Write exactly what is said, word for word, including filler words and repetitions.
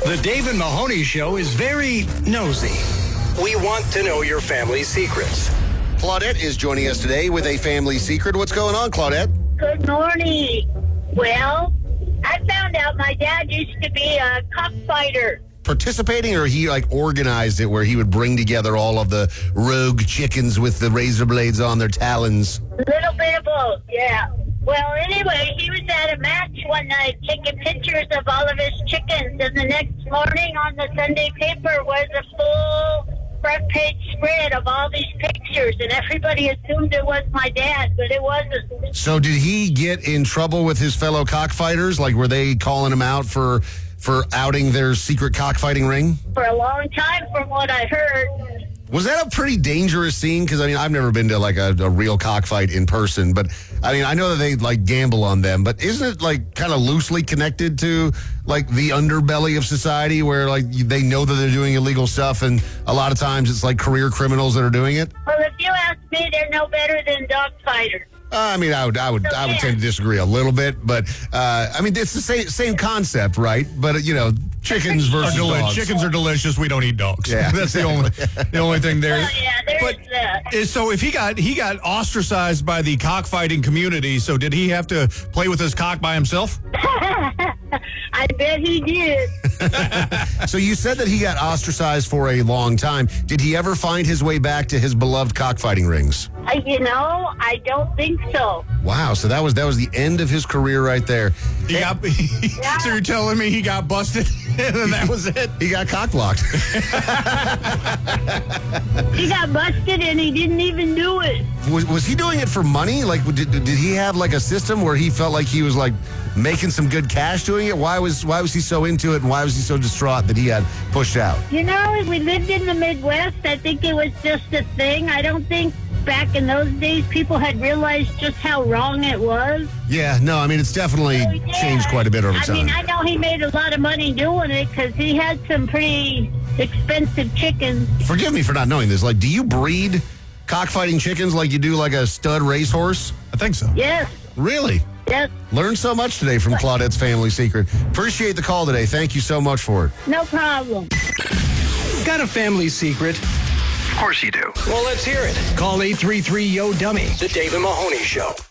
The Dave and Mahoney Show is very nosy. We want to know your family's secrets. Claudette is joining us today with a family secret. What's going on, Claudette? Good morning. Well, I found out my dad used to be a cockfighter. Participating, or he like organized it where he would bring together all of the rogue chickens with the razor blades on their talons? A little bit of both, yeah. Well, anyway, he was at a match one night taking pictures of all of his chickens, and the next morning on the Sunday paper was a full front page spread of all these pictures, and everybody assumed it was my dad, but it wasn't. So did he get in trouble with his fellow cockfighters? Like, were they calling him out for for outing their secret cockfighting ring? For a long time, from what I heard. Was that a pretty dangerous scene? Because, I mean, I've never been to, like, a, a real cockfight in person. But, I mean, I know that they, like, gamble on them. But isn't it, like, kind of loosely connected to, like, the underbelly of society where, like, they know that they're doing illegal stuff, and a lot of times it's, like, career criminals that are doing it? Well, if you ask me, they're no better than dog fighters. Uh, I mean, I would, I would, I would tend to disagree a little bit, but uh, I mean, it's the same same concept, right? But you know, chickens versus deli- dogs. Chickens are delicious. We don't eat dogs. Yeah, that's the only the only thing there. Well, yeah, there but is that. is- so if he got he got ostracized by the cockfighting community, so did he have to play with his cock by himself? I bet he did. So you said that he got ostracized for a long time. Did he ever find his way back to his beloved cockfighting rings? Uh, you know, I don't think so. Wow, so that was that was the end of his career right there. He got. So you're telling me he got busted, and then that was it? He got cock-blocked. He got busted and he didn't even do it. was, was he doing it for money? Like, did, did he have like a system where he felt like he was like making some good cash doing it? Why was why was he so into it, and why was he so distraught that he had pushed out? You know, we lived in the Midwest. I think it was just a thing. I don't think back in those days people had realized just how wrong it was. Yeah, no, I mean, it's definitely So, yeah, changed quite a bit over I time. mean, I know he made a lot of money doing it because he had some pretty expensive chickens. Forgive me for not knowing this. Like, do you breed cockfighting chickens like you do like a stud racehorse? I think so. Yes, Really? yes, Learned so much today from Claudette's family secret. Appreciate the call today. Thank you so much for it. no problem. Got a family secret? Of course you do. Well, let's hear it. Call eight three three, Y O, Dummy. The Dave and Mahoney Show.